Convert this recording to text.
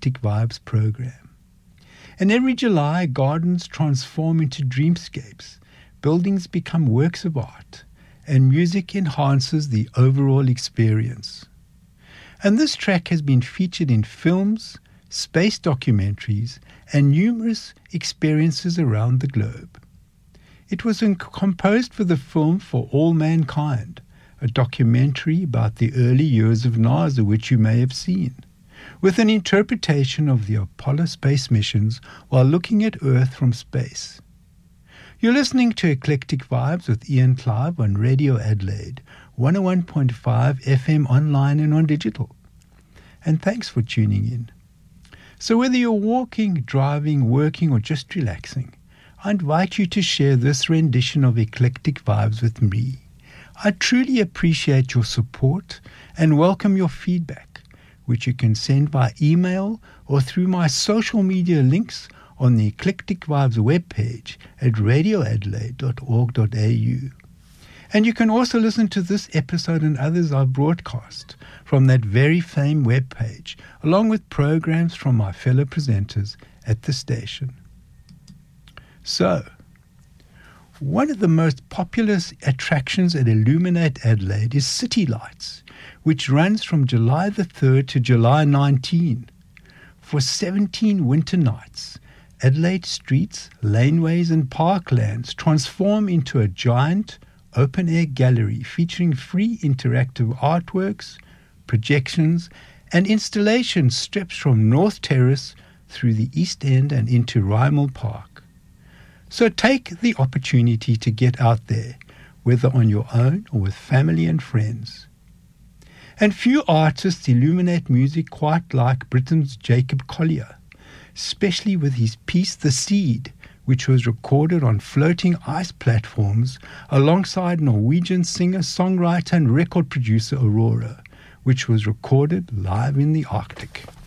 Eclectic Vibes program. And every July, gardens transform into dreamscapes, buildings become works of art, and music enhances the overall experience. And this track has been featured in films, space documentaries, and numerous experiences around the globe. It was composed for the film For All Mankind, a documentary about the early years of NASA, which you may have seen, with an interpretation of the Apollo space missions while looking at Earth from space. You're listening to Eclectic Vibes with Ian Clive on Radio Adelaide, 101.5 FM online and on digital. And thanks for tuning in. So whether you're walking, driving, working, or just relaxing, I invite you to share this rendition of Eclectic Vibes with me. I truly appreciate your support and welcome your feedback, which you can send by email or through my social media links on the Eclectic Vibes webpage at radioadelaide.org.au. And you can also listen to this episode and others I've broadcast from that very same webpage, along with programs from my fellow presenters at the station. So, one of the most popular attractions at Illuminate Adelaide is City Lights, which runs from July the 3rd to July 19. For 17 winter nights, Adelaide streets, laneways and parklands transform into a giant open-air gallery featuring free interactive artworks, projections and installations stretched from North Terrace through the East End and into Rymel Park. So take the opportunity to get out there, whether on your own or with family and friends. And few artists illuminate music quite like Britain's Jacob Collier, especially with his piece The Seed, which was recorded on floating ice platforms alongside Norwegian singer, songwriter and record producer Aurora, which was recorded live in the Arctic.